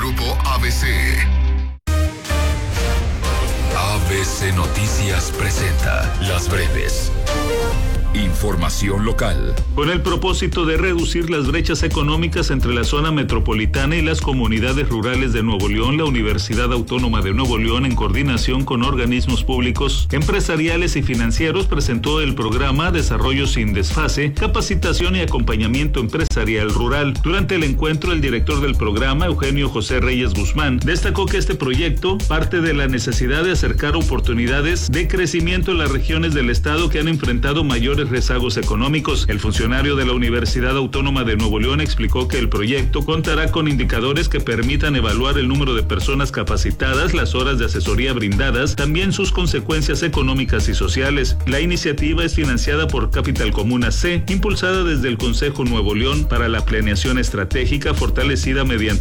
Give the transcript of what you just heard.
Grupo ABC. ABC Noticias presenta Las Breves. Información local. Con el propósito de reducir las brechas económicas entre la zona metropolitana y las comunidades rurales de Nuevo León, la Universidad Autónoma de Nuevo León, en coordinación con organismos públicos, empresariales y financieros, presentó el programa Desarrollo sin Desfase, Capacitación y Acompañamiento Empresarial Rural. Durante el encuentro, el director del programa, Eugenio José Reyes Guzmán, destacó que este proyecto parte de la necesidad de acercar oportunidades de crecimiento en las regiones del estado que han enfrentado mayores rezagos económicos. El funcionario de la Universidad Autónoma de Nuevo León explicó que el proyecto contará con indicadores que permitan evaluar el número de personas capacitadas, las horas de asesoría brindadas, también sus consecuencias económicas y sociales. La iniciativa es financiada por Capital Comuna C, impulsada desde el Consejo Nuevo León para la Planeación Estratégica, fortalecida mediante